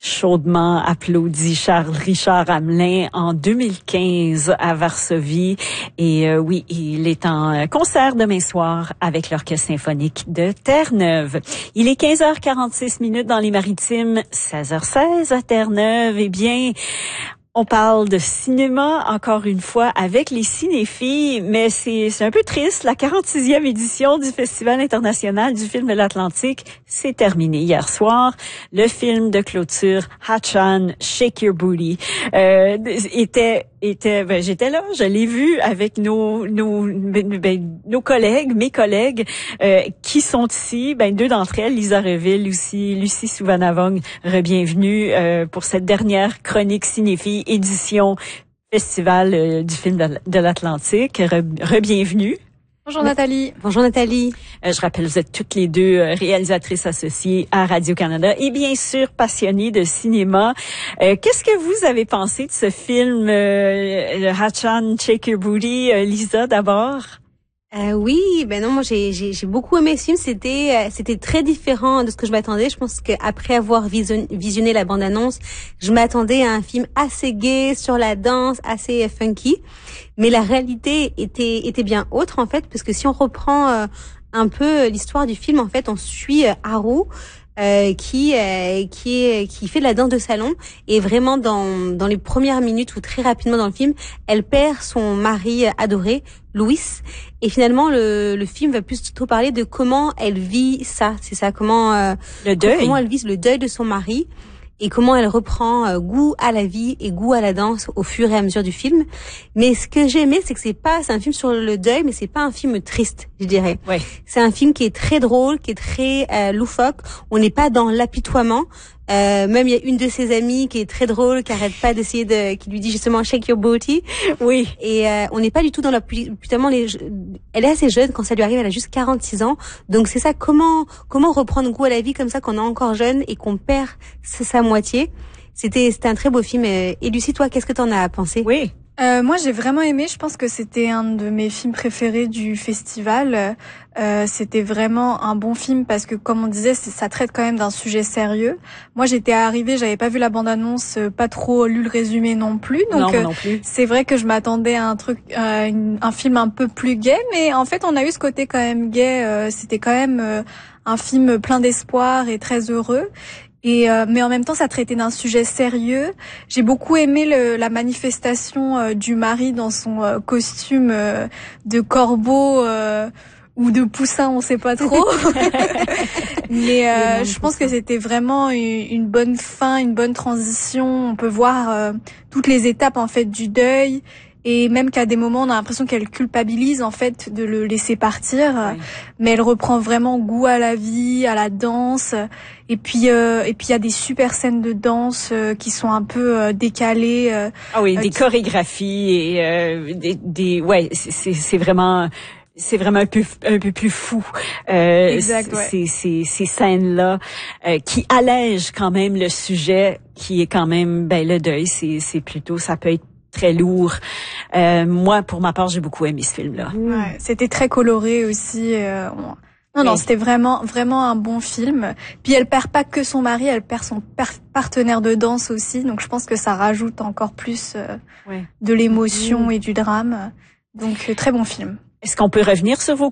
chaudement applaudi Charles Richard Hamelin en 2015 à Varsovie. Et oui, il est en concert demain soir avec l'Orchestre symphonique de Terre-Neuve. Il est 15h46 dans les Maritimes, 16h16 à Terre-Neuve. Eh bien, on parle de cinéma, encore une fois, avec les cinéphiles, mais c'est un peu triste. La 46e édition du Festival international du film de l'Atlantique s'est terminée hier soir. Le film de clôture, Hatchan, Shake Your Booty, j'étais là, je l'ai vu avec nos collègues, mes collègues, qui sont ici. Deux d'entre elles, Lisa Reville, Lucie Souvanavong, bienvenue pour cette dernière chronique cinéphile édition Festival du film de l'Atlantique. Bienvenue. Bonjour Nathalie. Bonjour Nathalie. Je rappelle, vous êtes toutes les deux réalisatrices associées à Radio-Canada et bien sûr passionnées de cinéma. Qu'est-ce que vous avez pensé de ce film, Hatchan, Shake Your Booty? Lisa, d'abord. Oui, moi j'ai beaucoup aimé ce film. C'était très différent de ce que je m'attendais. Je pense qu'après avoir visionné la bande-annonce, je m'attendais à un film assez gai sur la danse, assez funky. Mais la réalité était bien autre en fait, parce que si on reprend un peu l'histoire du film, en fait, on suit Haru qui fait de la danse de salon, et vraiment dans les premières minutes ou très rapidement dans le film, elle perd son mari adoré, Louis, et finalement le film va plutôt parler de comment elle vit ça, c'est ça, comment le deuil, comment elle vit le deuil de son mari. Et comment elle reprend goût à la vie et goût à la danse au fur et à mesure du film. Mais ce que j'ai aimé, c'est que c'est un film sur le deuil, mais c'est pas un film triste, je dirais. Ouais. C'est un film qui est très drôle, qui est très loufoque. On n'est pas dans l'apitoiement. Même il y a une de ses amies qui est très drôle, qui arrête pas qui lui dit justement shake your booty. Oui. Et on n'est pas du tout dans l'apitoiement. Elle est assez jeune quand ça lui arrive, elle a juste 46 ans. Donc c'est ça, comment reprendre goût à la vie comme ça quand on est encore jeune et qu'on perd sa moitié. C'était un très beau film. Et Lucie, toi, qu'est-ce que t'en as pensé? Oui. Moi, j'ai vraiment aimé. Je pense que c'était un de mes films préférés du festival. C'était vraiment un bon film parce que, comme on disait, ça traite quand même d'un sujet sérieux. Moi, j'étais arrivée, j'avais pas vu la bande-annonce, pas trop lu le résumé non plus. Donc, non plus. C'est vrai que je m'attendais à un film un peu plus gai, mais en fait, on a eu ce côté quand même gai. C'était quand même un film plein d'espoir et très heureux. Mais en même temps, ça traitait d'un sujet sérieux. J'ai beaucoup aimé la manifestation du mari dans son costume de corbeau ou de poussin, on sait pas trop. Mais je pense que c'était vraiment une bonne fin, une bonne transition. On peut voir toutes les étapes en fait du deuil. Et même qu'à des moments, on a l'impression qu'elle culpabilise en fait de le laisser partir, oui. Mais elle reprend vraiment goût à la vie, à la danse. Et puis il y a des super scènes de danse qui sont un peu décalées. Ah oui, des chorégraphies et ouais, c'est vraiment. C'est vraiment un peu plus fou. Exact, ouais. Ces scènes-là qui allègent quand même le sujet, qui est quand même le deuil. C'est plutôt, ça peut être très lourd. Moi, pour ma part, j'ai beaucoup aimé ce film-là. Ouais, c'était très coloré aussi. Non, c'était vraiment un bon film. Puis elle perd pas que son mari, elle perd son partenaire de danse aussi. Donc je pense que ça rajoute encore plus de l'émotion et du drame. Donc très bon film. Est-ce qu'on peut revenir sur vos